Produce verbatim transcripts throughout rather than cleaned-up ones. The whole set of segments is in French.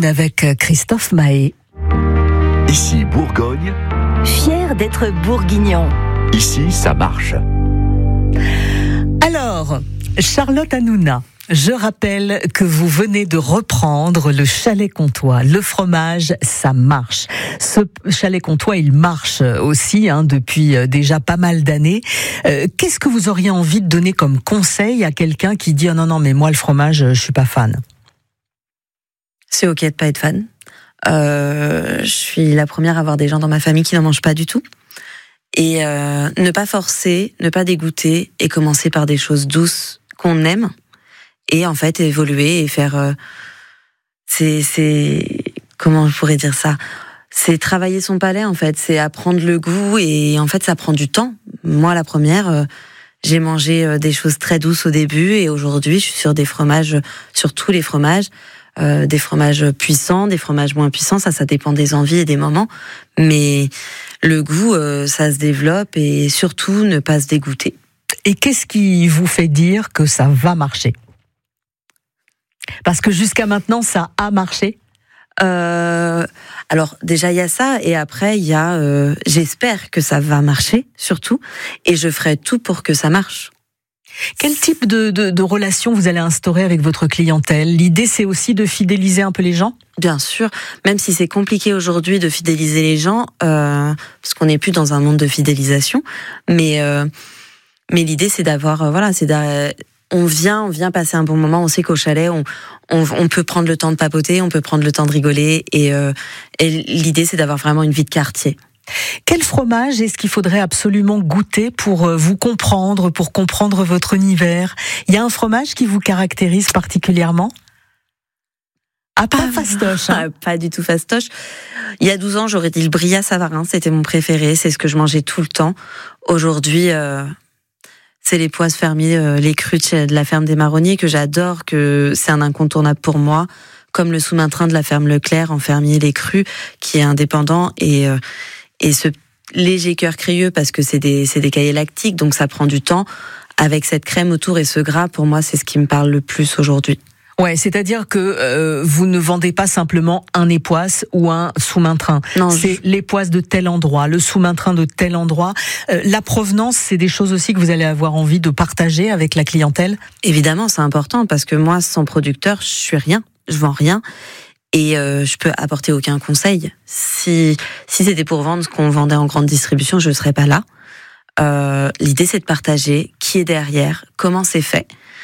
avec Christophe Mahé. Ici Bourgogne. Fier d'être bourguignon. Ici, ça marche. Alors, Charlotte Hanouna, je rappelle que vous venez de reprendre le Chalet Comtois. Le fromage, ça marche. Ce Chalet Comtois, il marche aussi hein, depuis déjà pas mal d'années. Euh, qu'est-ce que vous auriez envie de donner comme conseil à quelqu'un qui dit oh non non mais moi le fromage, je suis pas fan? C'est ok de pas être fan. Euh, je suis la première à avoir des gens dans ma famille qui n'en mangent pas du tout. Et euh, ne pas forcer, ne pas dégoûter et commencer par des choses douces qu'on aime. Et en fait, évoluer et faire... Euh, c'est, c'est... Comment je pourrais dire ça ? C'est travailler son palais, en fait. C'est apprendre le goût et en fait, ça prend du temps. Moi, la première, euh, j'ai mangé euh, des choses très douces au début et aujourd'hui, je suis sur des fromages, sur tous les fromages, euh, des fromages puissants, des fromages moins puissants. Ça, ça dépend des envies et des moments. Mais le goût, euh, ça se développe et surtout, ne pas se dégoûter. Et qu'est-ce qui vous fait dire que ça va marcher ? Parce que jusqu'à maintenant, ça a marché. Euh, alors déjà il y a ça et après il y a euh, j'espère que ça va marcher surtout et je ferai tout pour que ça marche. Quel type de, de, de relation vous allez instaurer avec votre clientèle ? L'idée c'est aussi de fidéliser un peu les gens ? Bien sûr, même si c'est compliqué aujourd'hui de fidéliser les gens euh, parce qu'on n'est plus dans un monde de fidélisation, mais euh, mais l'idée c'est d'avoir euh, voilà c'est d'a... On vient, on vient passer un bon moment. On sait qu'au chalet, on, on, on peut prendre le temps de papoter, on peut prendre le temps de rigoler. Et, euh, et l'idée, c'est d'avoir vraiment une vie de quartier. Quel fromage est-ce qu'il faudrait absolument goûter pour vous comprendre, pour comprendre votre univers ? Il y a un fromage qui vous caractérise particulièrement ? Ah, pas ah, fastoche. Hein. Pas du tout fastoche. Il y a douze ans, j'aurais dit le Bria Savarin. C'était mon préféré. C'est ce que je mangeais tout le temps. Aujourd'hui... Euh C'est les poisses fermiers, euh, les crus de la ferme des Marronniers que j'adore, que c'est un incontournable pour moi, comme le sous-main-train de la ferme Leclerc en fermier les crus, qui est indépendant et euh, et ce léger cœur crayeux parce que c'est des c'est des caillés lactiques, donc ça prend du temps. Avec cette crème autour et ce gras, pour moi, c'est ce qui me parle le plus aujourd'hui. Ouais, c'est-à-dire que euh, vous ne vendez pas simplement un époisse ou un sous-main-train. Non, c'est je... l'époisse de tel endroit, le sous-main-train de tel endroit. Euh, la provenance, c'est des choses aussi que vous allez avoir envie de partager avec la clientèle ? Évidemment, c'est important parce que moi, sans producteur, je suis rien, je vends rien et euh, je peux apporter aucun conseil. Si si c'était pour vendre ce qu'on vendait en grande distribution, je serais pas là. Euh, l'idée, c'est de partager qui est derrière, comment c'est fait.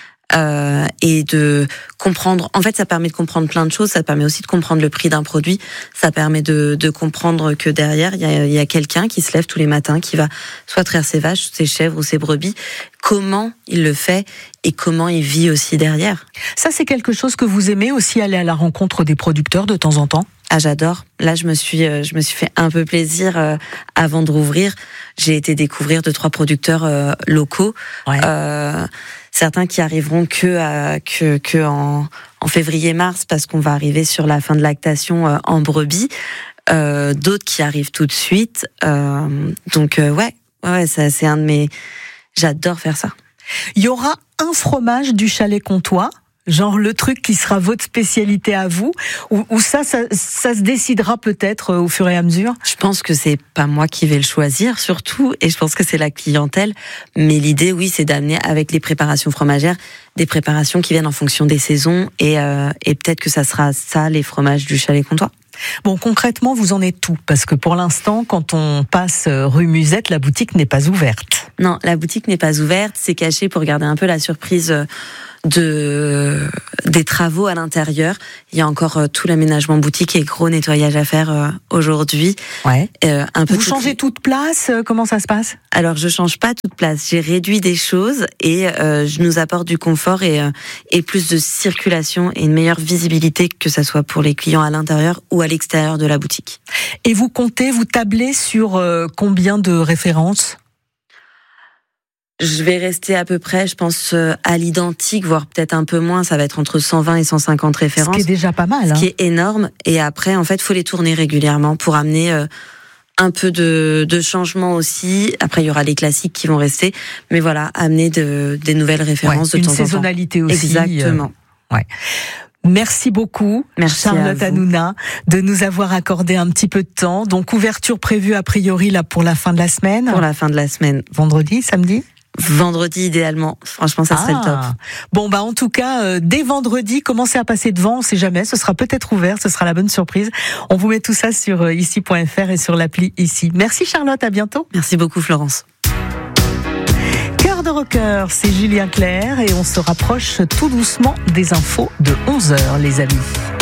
Euh, et de comprendre, en fait ça permet de comprendre plein de choses, ça permet aussi de comprendre le prix d'un produit, ça permet de, de comprendre que derrière il y a, il y a quelqu'un qui se lève tous les matins, qui va soit traire ses vaches, ses chèvres ou ses brebis, comment il le fait et comment il vit aussi derrière. Ça c'est quelque chose que vous aimez aussi, aller à la rencontre des producteurs de temps en temps ? Ah j'adore, là je me suis je me suis fait un peu plaisir euh, avant de rouvrir, j'ai été découvrir deux trois producteurs euh, locaux. Ouais. Euh, certains qui arriveront que à, que que en, en février-mars parce qu'on va arriver sur la fin de lactation euh, en brebis, euh, d'autres qui arrivent tout de suite. Euh, donc euh, ouais, ouais, ça, c'est un de mes. J'adore faire ça. Il y aura un fromage du Chalet Comtois, genre le truc qui sera votre spécialité à vous, ou, ou ça, ça, ça se décidera peut-être au fur et à mesure ? Je pense que c'est pas moi qui vais le choisir, surtout, et je pense que c'est la clientèle. Mais l'idée, oui, c'est d'amener avec les préparations fromagères des préparations qui viennent en fonction des saisons, et, euh, et peut-être que ça sera ça, les fromages du Chalet Comtois. Bon, concrètement, vous en êtes où ? Parce que pour l'instant, quand on passe rue Musette, la boutique n'est pas ouverte. Non, la boutique n'est pas ouverte, c'est caché pour garder un peu la surprise de des travaux à l'intérieur. Il y a encore euh, tout l'aménagement boutique et gros nettoyage à faire euh, aujourd'hui. Ouais. Euh, un peu Vous toute... changez toute place ? Comment ça se passe ? Alors je change pas toute place. J'ai réduit des choses et euh, je nous apporte du confort et euh, et plus de circulation et une meilleure visibilité, que ça soit pour les clients à l'intérieur ou à l'extérieur de la boutique. Et vous comptez, vous tablez sur euh, combien de références ? Je vais rester à peu près, je pense, à l'identique, voire peut-être un peu moins. Ça va être entre cent vingt et cent cinquante références. Ce qui est déjà pas mal. Hein. Ce qui est énorme. Et après, en fait, faut les tourner régulièrement pour amener euh, un peu de, de changement aussi. Après, il y aura les classiques qui vont rester. Mais voilà, amener de, des nouvelles références ouais, de temps en temps. Une saisonnalité aussi. Exactement. Euh, ouais. Merci beaucoup, Merci Charlotte Hanouna, de nous avoir accordé un petit peu de temps. Donc, ouverture prévue a priori là pour la fin de la semaine. Pour la fin de la semaine. Vendredi, samedi? Vendredi idéalement. Franchement, ça serait ah. le top. Bon, bah en tout cas, euh, dès vendredi, commencez à passer devant. On sait jamais, ce sera peut-être ouvert, ce sera la bonne surprise. On vous met tout ça sur euh, ici point f r et sur l'appli Ici. Merci Charlotte, à bientôt. Merci beaucoup Florence. Cœur de rocker, c'est Julien Clerc et on se rapproche tout doucement des infos de onze heures, les amis.